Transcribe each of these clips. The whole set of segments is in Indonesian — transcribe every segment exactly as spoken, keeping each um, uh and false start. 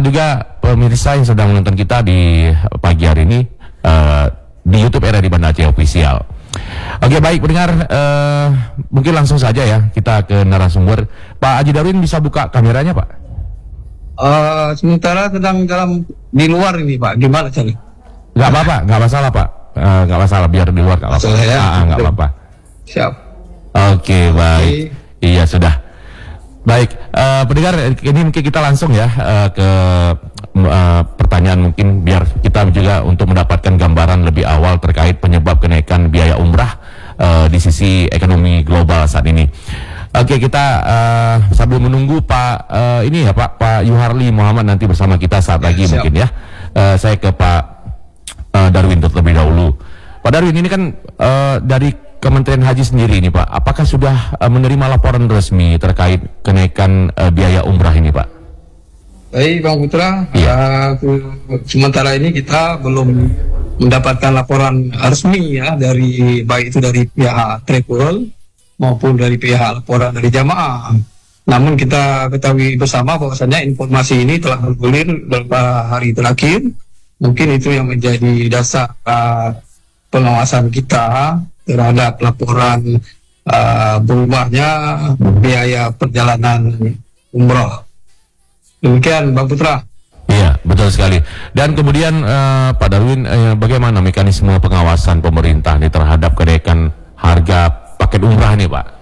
juga pemirsa yang sedang menonton kita di pagi hari ini uh, di YouTube R R I Banda Aceh Official. Oke, baik pendengar, uh, mungkin langsung saja ya kita ke narasumber. Pak Haji Darwin bisa buka kameranya, Pak? Uh, sementara sedang dalam di luar ini, Pak. Gimana caranya? Gak apa-apa, gak masalah, Pak. Uh, gak masalah, biar di luar gak apa-apa. Ya? Ah, gak apa-apa. Siap. Oke, baik. Oke. Iya, sudah. Baik, uh, pendengar, ini mungkin kita langsung ya uh, ke uh, pertanyaan, mungkin biar kita juga untuk mendapatkan gambaran lebih awal terkait penyebab kenaikan biaya umrah uh, di sisi ekonomi global saat ini. Oke, kita uh, sambil menunggu Pak uh, ini ya Pak Pak Yuharli Muhammad nanti bersama kita saat lagi ya, mungkin ya. Uh, saya ke Pak uh, Darwin terlebih dahulu. Pak Darwin, ini kan uh, dari Kementerian Haji sendiri ini Pak, apakah sudah uh, menerima laporan resmi terkait kenaikan uh, biaya umrah ini Pak? Baik Bang Putra, ya. uh, sementara ini kita belum mendapatkan laporan resmi ya dari baik itu dari pihak travel maupun dari pihak laporan dari jamaah. Namun kita ketahui bersama bahwasanya informasi ini telah bergulir beberapa hari terakhir. Mungkin itu yang menjadi dasar uh, pengawasan kita terhadap laporan uh, berubahnya biaya perjalanan umroh. Demikian Bang Putra. Iya, betul sekali. Dan kemudian uh, Pak Darwin, uh, bagaimana mekanisme pengawasan pemerintah nih terhadap kenaikan harga paket umrah nih Pak?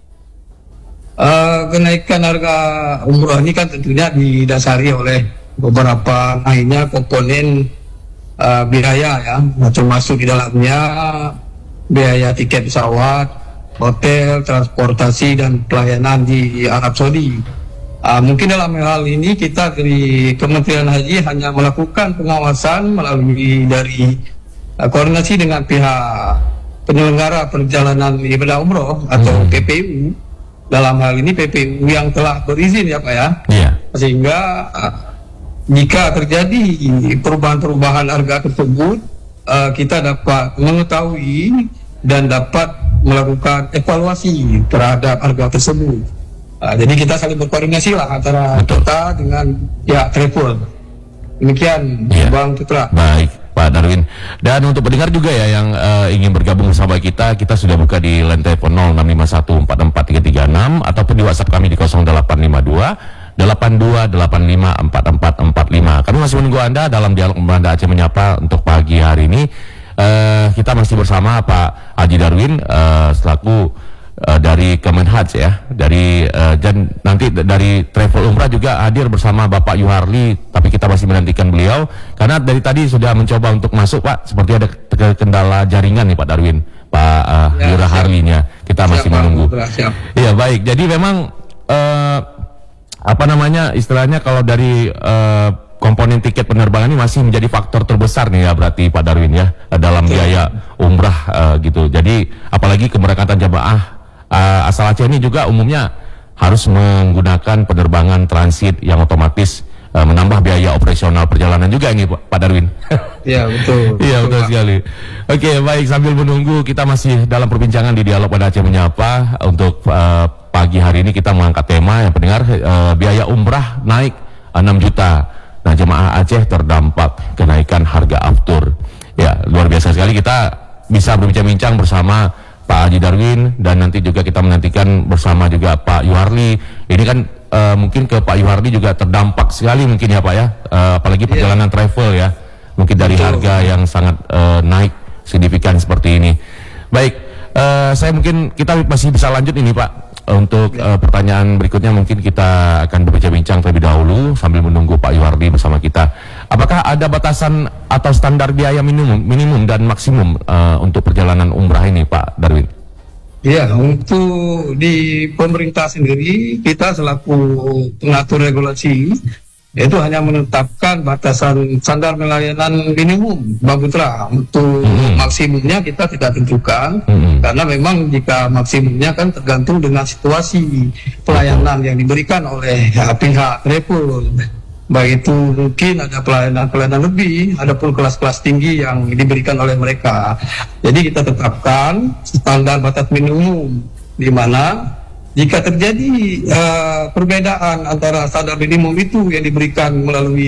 Uh, kenaikan harga umroh ini kan tentunya didasari oleh beberapa naiknya komponen uh, biaya ya, termasuk di dalamnya biaya tiket pesawat, hotel, transportasi, dan pelayanan di Arab Saudi. Uh, mungkin dalam hal ini kita dari Kementerian Haji hanya melakukan pengawasan melalui dari uh, koordinasi dengan pihak penyelenggara perjalanan ibadah umroh atau hmm. P P U. Dalam hal ini P P U yang telah berizin ya Pak ya. Yeah. Sehingga uh, jika terjadi perubahan-perubahan harga tersebut, uh, kita dapat mengetahui dan dapat melakukan evaluasi terhadap harga tersebut. Uh, jadi kita saling berkoordinasi lah antara Betul. kita dengan pihak travel. Demikian ya. Bang Putra. Baik Pak Darwin. Dan untuk pendengar juga ya yang uh, ingin bergabung bersama kita, kita sudah buka di line telepon nol enam lima satu empat empat tiga tiga enam ataupun di WhatsApp kami di nol delapan lima dua delapan dua delapan lima empat empat empat lima. Kami masih menunggu Anda dalam dialog Banda Aceh Menyapa untuk pagi hari ini. Uh, kita masih bersama Pak Haji Darwin uh, selaku uh, dari Kemenhaj ya, dari uh, dan nanti dari Travel Umrah juga hadir bersama Bapak Yuharli, tapi kita masih menantikan beliau karena dari tadi sudah mencoba untuk masuk Pak, seperti ada kendala jaringan nih Pak Darwin, Pak uh, ya, Yuharlinya kita masih siap, menunggu. Iya baik, jadi memang uh, apa namanya istilahnya kalau dari uh, komponen tiket penerbangan ini masih menjadi faktor terbesar nih ya berarti Pak Darwin ya dalam biaya umrah uh, gitu. Jadi apalagi keberangkatan jamaah uh, asal Aceh ini juga umumnya harus menggunakan penerbangan transit yang otomatis uh, menambah biaya operasional perjalanan juga ini Pak Darwin. Iya betul. Iya betul sekali. Oke baik, sambil menunggu kita masih dalam perbincangan di Dialog Banda Aceh Menyapa untuk uh, pagi hari ini kita mengangkat tema yang pendengar uh, biaya umrah naik enam juta. Nah, jemaah Aceh terdampak kenaikan harga aftur. Ya, luar biasa sekali kita bisa berbincang-bincang bersama Pak Haji Darwin dan nanti juga kita menantikan bersama juga Pak Yuharli. Ini kan uh, mungkin ke Pak Yuharli juga terdampak sekali mungkin ya Pak ya, uh, apalagi perjalanan yeah. travel ya. Mungkin dari Betul. harga yang sangat uh, naik signifikan seperti ini. Baik, uh, saya mungkin kita masih bisa lanjut ini Pak. Untuk uh, pertanyaan berikutnya mungkin kita akan berbincang-bincang terlebih dahulu sambil menunggu Pak Yuharli bersama kita. Apakah ada batasan atau standar biaya minimum, minimum dan maksimum uh, untuk perjalanan umrah ini Pak Darwin? Iya, untuk di pemerintah sendiri kita selaku pengatur regulasi itu hanya menetapkan batasan standar pelayanan minimum Bang Putra. Untuk hmm. maksimumnya kita tidak tentukan hmm. karena memang jika maksimumnya kan tergantung dengan situasi pelayanan yang diberikan oleh ya, pihak travel. Baik itu mungkin ada pelayanan-pelayanan lebih, ada pun kelas-kelas tinggi yang diberikan oleh mereka. Jadi kita tetapkan standar batas minimum di mana jika terjadi uh, perbedaan antara standar minimum itu yang diberikan melalui